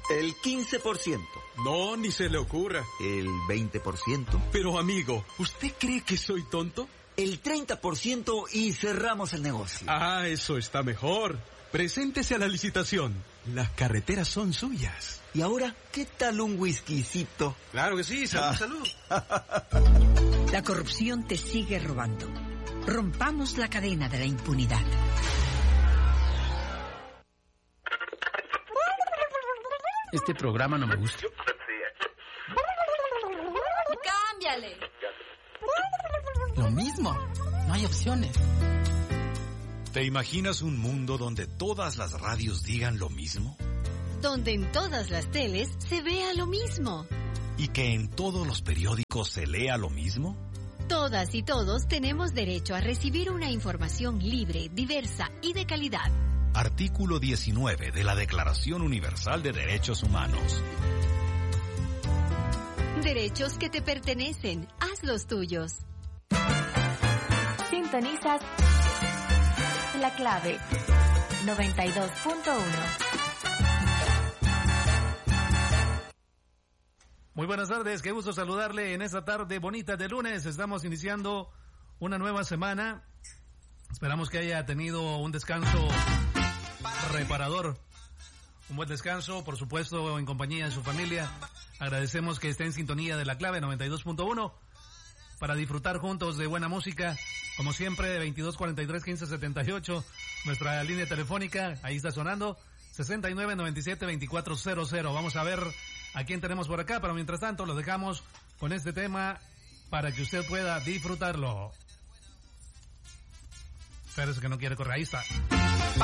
El 15%. No, ni se le ocurra. El 20%. Pero amigo, ¿usted cree que soy tonto? El 30% y cerramos el negocio. Ah, eso está mejor. Preséntese a la licitación. Las carreteras son suyas. Y ahora, ¿qué tal un whiskycito? Claro que sí, salud, salud. La corrupción te sigue robando. Rompamos la cadena de la impunidad. Este programa no me gusta. ¡Cámbiale! Lo mismo, no hay opciones. ¿Te imaginas un mundo donde todas las radios digan lo mismo? Donde en todas las teles se vea lo mismo. ¿Y que en todos los periódicos se lea lo mismo? Todas y todos tenemos derecho a recibir una información libre, diversa y de calidad. Artículo 19 de la Declaración Universal de Derechos Humanos. Derechos que te pertenecen, haz los tuyos. Sintonizas La Clave 92.1. Muy buenas tardes, qué gusto saludarle en esta tarde bonita de lunes. Estamos iniciando una nueva semana. Esperamos que haya tenido un descanso reparador, un buen descanso, por supuesto, en compañía de su familia. Agradecemos que esté en sintonía de La Clave 92.1 para disfrutar juntos de buena música, como siempre, de 2243-1578, nuestra línea telefónica, ahí está sonando, 6997-2400. Vamos a ver a quién tenemos por acá, pero mientras tanto lo dejamos con este tema para que usted pueda disfrutarlo. Espérese que no quiere correr, ahí está.